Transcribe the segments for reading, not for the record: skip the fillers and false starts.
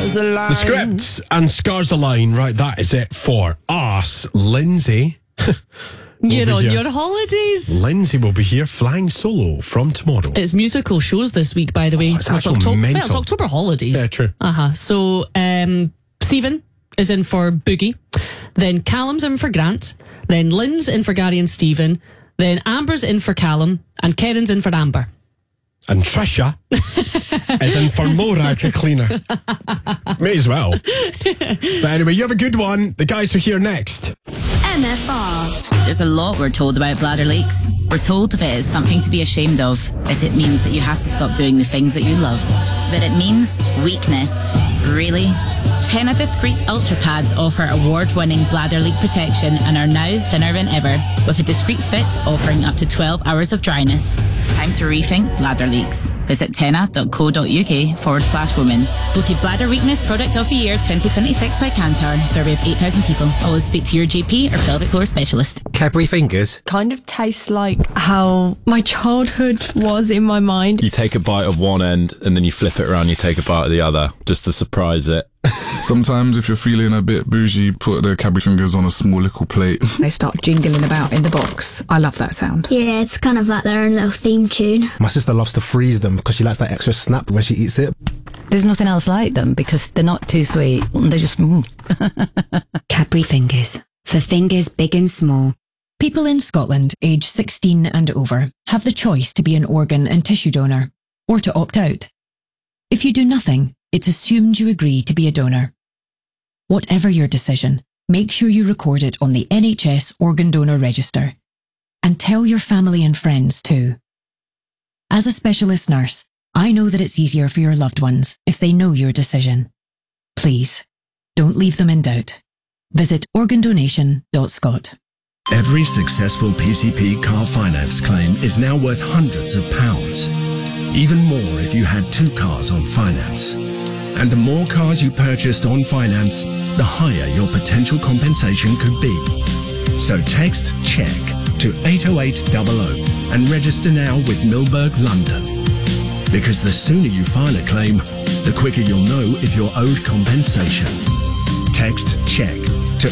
Scars Align. The Scripts and Scars Align. Right, that is it for us. Lindsay. You're on your holidays. Lindsay will be here flying solo from tomorrow. It's musical shows this week, by the way. It's actually mental. It's October holidays. Yeah, true. So, Stephen is in for Boogie. Then Callum's in for Grant. Then Lynn's in for Gary and Stephen. Then Amber's in for Callum. And Karen's in for Amber. And Trisha is in for Morag the cleaner. May as well. But anyway, you have a good one. The guys are here next. MFR. There's a lot we're told about bladder leaks. We're told that it is something to be ashamed of, that it means that you have to stop doing the things that you love. That it means weakness. Really? Tena Discreet Ultra Pads offer award-winning bladder leak protection and are now thinner than ever, with a discreet fit offering up to 12 hours of dryness. It's time to rethink bladder leaks. Visit tena.co.uk/women. Voted Bladder Weakness Product of the Year 2026 by Kantar. Survey of 8,000 people. Always speak to your GP or pelvic floor specialist. Cadbury Fingers. Kind of tastes like how my childhood was in my mind. You take a bite of one end and then you flip it around, you take a bite of the other, just to surprise it. Sometimes if you're feeling a bit bougie, put the Cadbury Fingers on a small little plate. They start jingling about in the box. I love that sound. Yeah, it's kind of like their own little theme tune. My sister loves to freeze them because she likes that extra snap when she eats it. There's nothing else like them because they're not too sweet. They're just... Cadbury Fingers. For fingers big and small. People in Scotland aged 16 and over have the choice to be an organ and tissue donor or to opt out. If you do nothing, it's assumed you agree to be a donor. Whatever your decision, make sure you record it on the NHS Organ Donor Register. And tell your family and friends too. As a specialist nurse, I know that it's easier for your loved ones if they know your decision. Please, don't leave them in doubt. Visit organdonation.scot. Every successful PCP car finance claim is now worth hundreds of pounds. Even more if you had 2 cars on finance. And the more cars you purchased on finance, the higher your potential compensation could be. So text CHECK to 80800 and register now with Milberg London. Because the sooner you file a claim, the quicker you'll know if you're owed compensation. Text CHECK to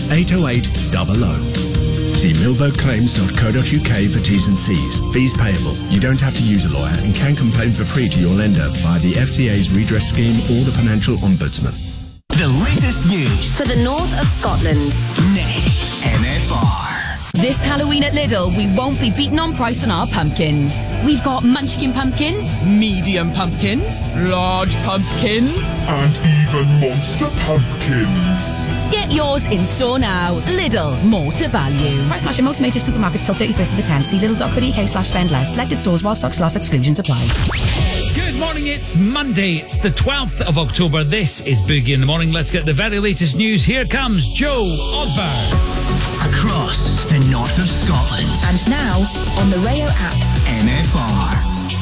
80800. See milbergclaims.co.uk for T's and C's. Fees payable. You don't have to use a lawyer and can complain for free to your lender via the FCA's redress scheme or the Financial Ombudsman. The latest news for the north of Scotland. Next, MFR. This Halloween at Lidl, we won't be beaten on price on our pumpkins. We've got munchkin pumpkins, medium pumpkins, large pumpkins, and even monster pumpkins. Get yours in store now. Lidl, more to value. Price match in most major supermarkets till 31st of the 10th. See lidl.co.uk/spend less. Selected stores while stocks last. Exclusions apply. Good morning, it's Monday. It's the 12th of October. This is Boogie in the Morning. Let's get the very latest news. Here comes Joe Odberg. Across the north of Scotland. And now on the Rayo app. MFR.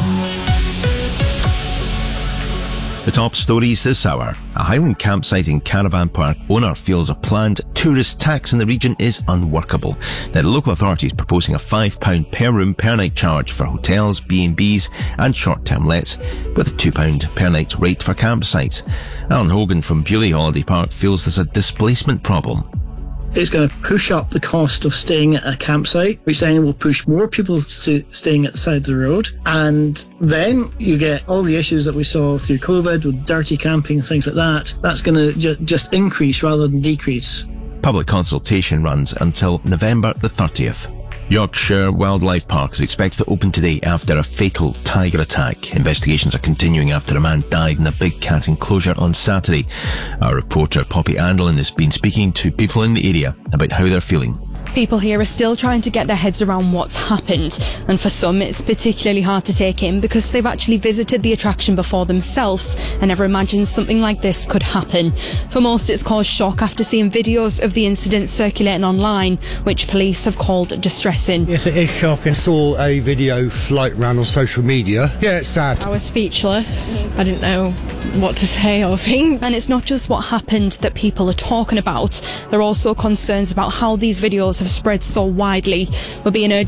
The top stories this hour. A Highland campsite in Caravan Park owner feels a planned tourist tax in the region is unworkable. Now, the local authorities proposing a £5 per room per night charge for hotels, B&Bs and short-term lets, with a £2 per night rate for campsites. Alan Hogan from Bewley Holiday Park feels there's a displacement problem. It's going to push up the cost of staying at a campsite, which then will push more people to staying at the side of the road. And then you get all the issues that we saw through COVID with dirty camping and things like that. That's going to just increase rather than decrease. Public consultation runs until November the 30th. Yorkshire Wildlife Park is expected to open today after a fatal tiger attack. Investigations are continuing after a man died in a big cat enclosure on Saturday. Our reporter Poppy Andelin has been speaking to people in the area about how they're feeling. People here are still trying to get their heads around what's happened, and for some it's particularly hard to take in because they've actually visited the attraction before themselves and never imagined something like this could happen. For most it's caused shock after seeing videos of the incident circulating online, which police have called distressing. Yes, it is shocking. I saw a video float around on social media. Yeah, it's sad. I was speechless. I didn't know what to say or think. And it's not just what happened that people are talking about. There are also concerns about how these videos have spread so widely. We're being urged